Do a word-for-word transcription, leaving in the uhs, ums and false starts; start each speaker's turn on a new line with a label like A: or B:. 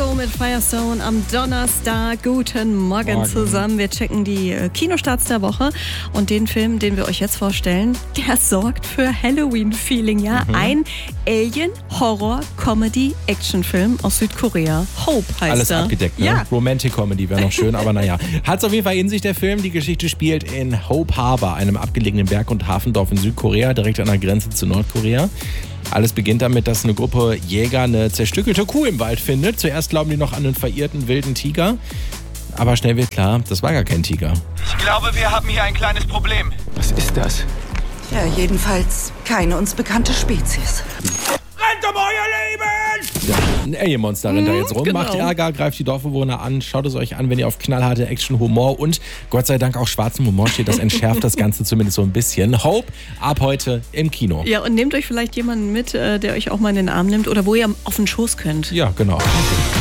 A: Show mit Firestone am Donnerstag. Guten Morgen, Morgen zusammen. Wir checken die Kinostarts der Woche und den Film, den wir euch jetzt vorstellen, der sorgt für Halloween-Feeling. Ja, mhm. Ein Alien-Horror-Comedy-Action-Film aus Südkorea. Hope heißt
B: Alles
A: er.
B: Alles abgedeckt, ne?
A: Ja.
B: Romantic-Comedy wäre noch schön, aber naja. Hat es auf jeden Fall in sich, der Film. Die Geschichte spielt in Hope Harbor, einem abgelegenen Berg- und Hafendorf in Südkorea, direkt an der Grenze zu Nordkorea. Alles beginnt damit, dass eine Gruppe Jäger eine zerstückelte Kuh im Wald findet. Zuerst glauben die noch an einen verirrten wilden Tiger. Aber schnell wird klar, das war gar kein Tiger.
C: Ich glaube, wir haben hier ein kleines Problem.
D: Was ist das?
E: Ja, jedenfalls keine uns bekannte Spezies.
C: Rennt um euer Leben!
B: Ja, ein Alien-Monster rennt da jetzt rum,
A: genau.
B: macht Ärger, greift die Dorfbewohner an. Schaut es euch an, wenn ihr auf knallharte Action, Humor und Gott sei Dank auch schwarzen Humor steht. Das entschärft das Ganze zumindest so ein bisschen. Hope ab heute im Kino.
A: Ja, und nehmt euch vielleicht jemanden mit, der euch auch mal in den Arm nimmt oder wo ihr auf den Schoß könnt.
B: Ja, genau.